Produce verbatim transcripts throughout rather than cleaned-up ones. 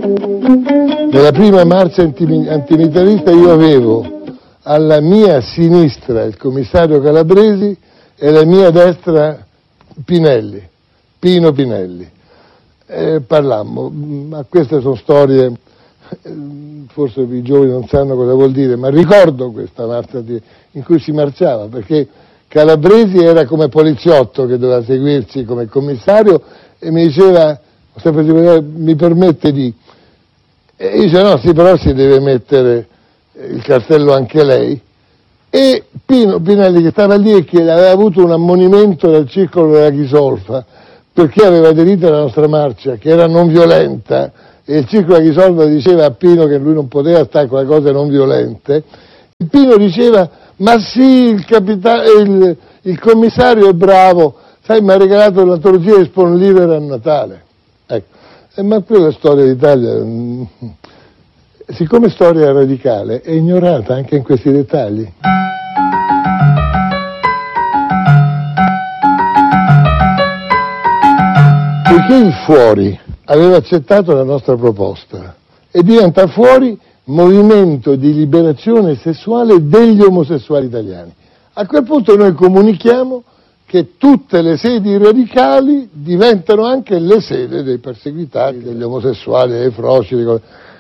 Nella prima marcia antimilitarista io avevo alla mia sinistra il commissario Calabresi e alla mia destra Pinelli, Pino Pinelli. Eh, parlammo, ma queste sono storie, forse i giovani non sanno cosa vuol dire, ma ricordo questa marcia di, in cui si marciava, perché Calabresi era come poliziotto che doveva seguirci come commissario e mi diceva, sempre mi permette di... E io dicevo no, sì, però si deve mettere il cartello anche lei. E Pino Pinelli, che stava lì e che aveva avuto un ammonimento dal circolo della Ghisolfa perché aveva aderito alla nostra marcia, che era non violenta, e il circolo della Ghisolfa diceva a Pino che lui non poteva stare con le cose non violente, e Pino diceva ma sì, il, capita- il, il commissario è bravo, sai, mi ha regalato l'antologia di Sponliver a Natale. Ecco. Eh, ma quella storia d'Italia, mh, siccome storia radicale, è ignorata anche in questi dettagli. Poiché il Fuori aveva accettato la nostra proposta e diventa Fuori movimento di liberazione sessuale degli omosessuali italiani. A quel punto noi comunichiamo che tutte le sedi radicali diventano anche le sedi dei perseguitati, degli omosessuali, dei froci, dei...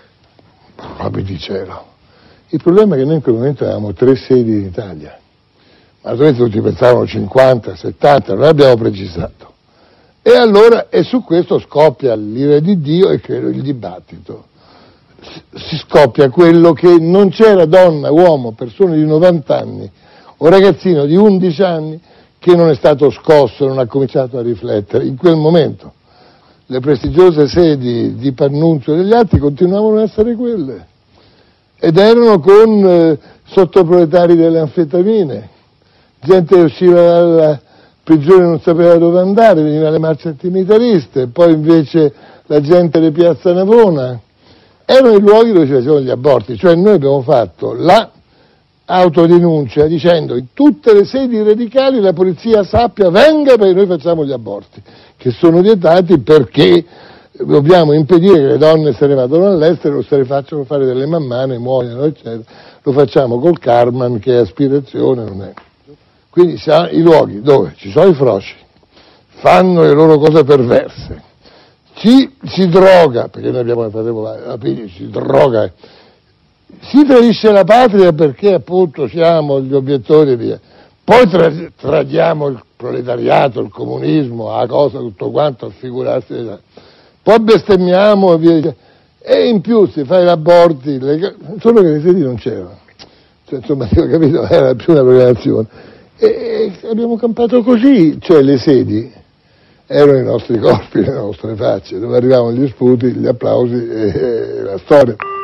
proprio di cielo. Il problema è che noi in quel momento avevamo tre sedi in Italia, ma naturalmente tutti pensavano cinquanta, settanta, noi abbiamo precisato. E allora, e su questo scoppia l'ira di Dio e credo il dibattito. Si scoppia quello che non c'era donna, uomo, persona di novanta anni o ragazzino di undici anni che non è stato scosso, non ha cominciato a riflettere. In quel momento le prestigiose sedi di Pannunzio e degli altri continuavano a essere quelle, ed erano con eh, sottoproletari delle anfetamine, gente che usciva dalla prigione e non sapeva dove andare, veniva alle marce antimilitariste, poi invece la gente di Piazza Navona. Erano i luoghi dove si facevano gli aborti, cioè noi abbiamo fatto la autodenuncia dicendo in tutte le sedi radicali la polizia sappia, venga perché noi facciamo gli aborti, che sono vietati perché dobbiamo impedire che le donne se ne vadano all'estero o se ne facciano fare delle mammane, muoiono, eccetera. Lo facciamo col Carman, che è aspirazione, non è. Quindi i luoghi dove ci sono i froci, fanno le loro cose perverse, ci si droga, perché noi abbiamo la, la Pini, si droga, si tradisce la patria perché appunto siamo gli obiettori e via, poi tra, tradiamo il proletariato, il comunismo, la cosa, tutto quanto, a figurarsi, poi bestemmiamo e via, e in più si fa gli aborti, le, solo che le sedi non c'erano, cioè, insomma, io ho capito, era più una programmazione, e, e abbiamo campato così, cioè le sedi erano i nostri corpi, le nostre facce, dove arrivavano gli sputi, gli applausi e, e la storia.